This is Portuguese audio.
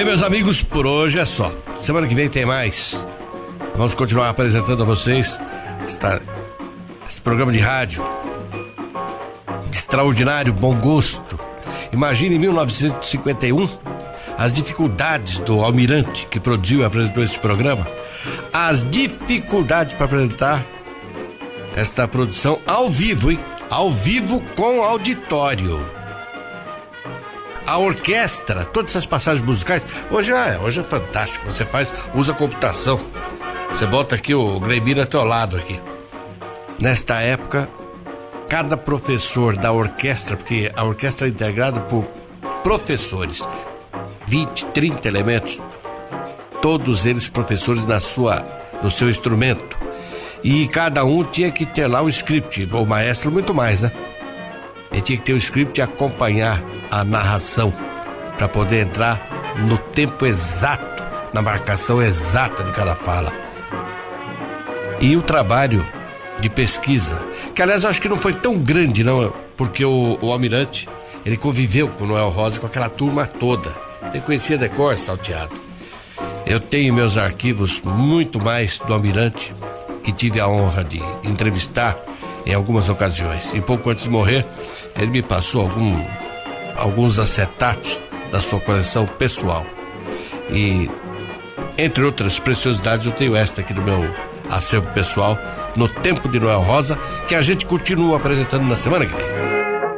meus amigos, por hoje é só. Semana que vem tem mais. Vamos continuar apresentando a vocês esse programa de rádio de extraordinário bom gosto. Imagine em 1951 as dificuldades do Almirante, que produziu e apresentou esse programa, as dificuldades para apresentar esta produção ao vivo, hein? Ao vivo com auditório. A orquestra, todas essas passagens musicais, hoje é fantástico. Você usa computação. Você bota aqui o Gremir ao teu lado aqui. Nesta época, cada professor da orquestra, porque a orquestra é integrada por professores, 20, 30 elementos, todos eles professores no seu instrumento. E cada um tinha que ter lá o script, o maestro muito mais, né? Ele tinha que ter o script e acompanhar a narração para poder entrar no tempo exato, na marcação exata de cada fala. E o trabalho de pesquisa, que aliás eu acho que não foi tão grande não, porque o Almirante, ele conviveu com o Noel Rosa, com aquela turma toda. Ele conhecia de cor, salteado. Eu tenho meus arquivos muito mais do Almirante, que tive a honra de entrevistar em algumas ocasiões. E pouco antes de morrer, ele me passou alguns acetatos da sua coleção pessoal. E, entre outras preciosidades, eu tenho esta aqui do meu acervo pessoal, No Tempo de Noel Rosa, que a gente continua apresentando na semana que vem.